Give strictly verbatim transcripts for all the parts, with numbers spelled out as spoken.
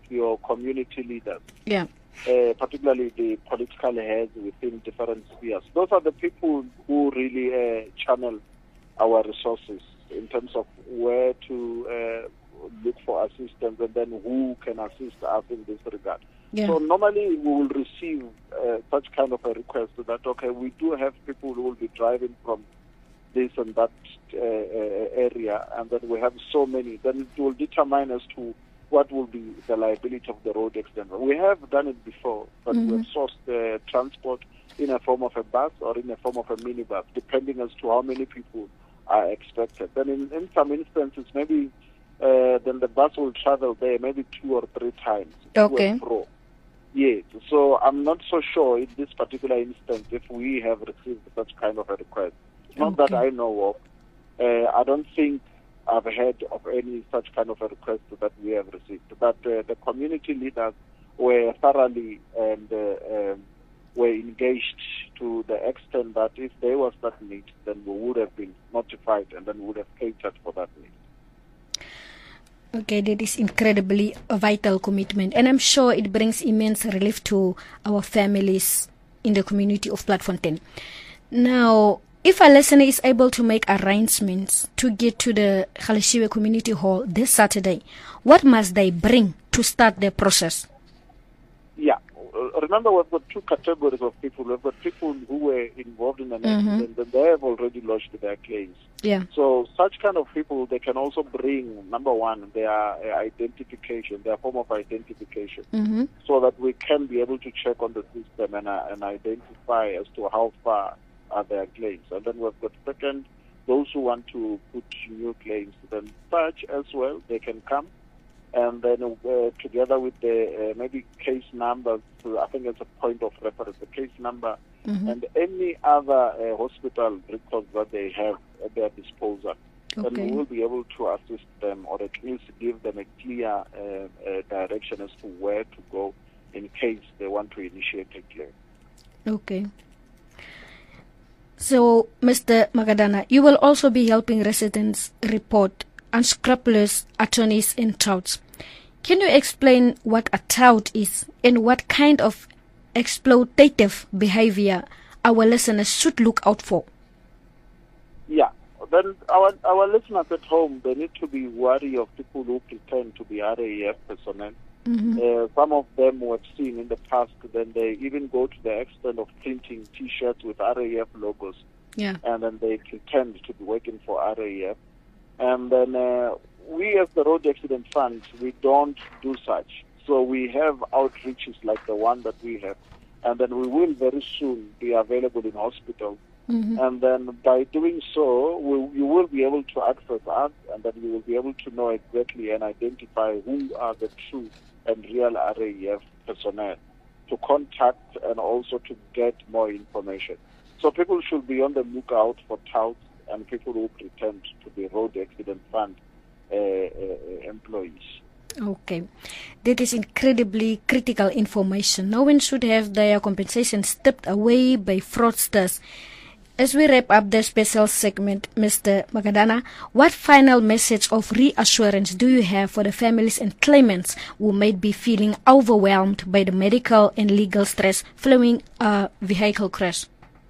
your community leaders. Yeah. Uh, particularly the political heads within different spheres. Those are the people who really uh, channel our resources in terms of where to uh, look for assistance and then who can assist us in this regard. Yeah. So normally we will receive uh, such kind of a request that, okay, we do have people who will be driving from this and that uh, uh, area, and then we have so many, then it will determine as to what will be the liability of the road accident. We have done it before, but Mm-hmm. we have sourced the transport in a form of a bus or in a form of a minibus, depending as to how many people are expected. Then in, in some instances, maybe uh, then the bus will travel there maybe two or three times. Okay. To and fro. Yes. So I'm not so sure in this particular instance if we have received such kind of a request. Not Okay. that I know of. Uh, I don't think I've heard of any such kind of a request that we have received. But uh, the community leaders were thoroughly and uh, um, were engaged to the extent that if there was that need, then we would have been notified and then we would have catered for that need. Okay, that is incredibly a vital commitment, and I'm sure it brings immense relief to our families in the community of Platfontein. Now, if a listener is able to make arrangements to get to the Galeshewe Community Hall this Saturday, what must they bring to start the process? Yeah. Uh, Remember, we've got two categories of people. We've got people who were involved in an Mhm. accident and they have already lodged their claims. Yeah. So such kind of people, they can also bring, number one, their uh, identification, their form of identification, Mm-hmm. so that we can be able to check on the system and, uh, and identify as to how far are their claims. And then we've got second, those who want to put new claims, then such as well, they can come. And then uh, together with the uh, maybe case numbers, so I think it's a point of reference, the case number, Mm-hmm. and any other uh, hospital records that they have at their disposal. Then Okay. we will be able to assist them or at least give them a clear uh, uh, direction as to where to go in case they want to initiate a claim. Okay. So, Mister Magadana, you will also be helping residents report unscrupulous attorneys and touts. Can you explain what a tout is and what kind of exploitative behavior our listeners should look out for? Yeah. Then our our listeners at home, they need to be wary of people who pretend to be R A F personnel. Mm-hmm. Uh, some of them we have seen in the past, then they even go to the extent of printing T-shirts with R A F logos, Yeah. and then they pretend to be working for R A F. And then uh, we as the Road Accident Fund, we don't do such. So we have outreaches like the one that we have, and then we will very soon be available in hospitals. Mm-hmm. And then by doing so, we, you will be able to access us, and then you will be able to know exactly and identify who are the true and real R A F personnel to contact and also to get more information. So people should be on the lookout for touts and people who pretend to be Road Accident Fund uh, uh, employees. Okay. That is incredibly critical information. No one should have their compensation stripped away by fraudsters. As we wrap up the special segment, Mister Magadana, what final message of reassurance do you have for the families and claimants who might be feeling overwhelmed by the medical and legal stress following a vehicle crash?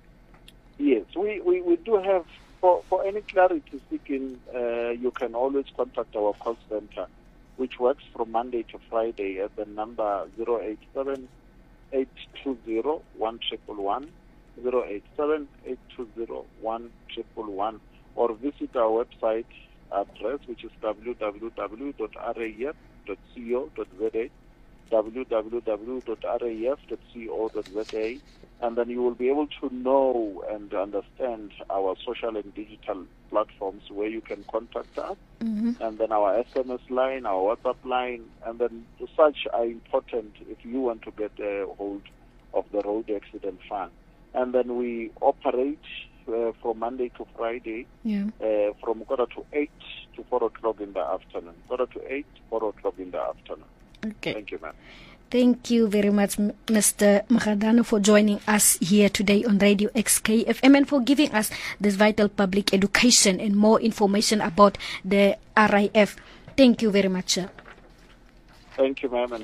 Yes, we, we, we do have, for, for any clarity seeking, uh, you can always contact our call center, which works from Monday to Friday at the number zero eight seven, eight two zero, one one one, zero eight seven, eight two zero, one one one, or visit our website address, which is w w w dot r a f dot co dot z a, w w w dot r a f dot co dot z a, and then you will be able to know and understand our social and digital platforms where you can contact us, Mm-hmm. and then our S M S line, our WhatsApp line, and then such are important if you want to get a hold of the Road Accident Fund. And then we operate uh, from Monday to Friday, Yeah. uh, from quarter to eight to four o'clock in the afternoon. Quarter to eight, four o'clock in the afternoon. Okay. Thank you, ma'am. Thank you very much, M- Mister Magadana, for joining us here today on Radio X K F M and for giving us this vital public education and more information about the R I F. Thank you very much, sir. Thank you, ma'am. And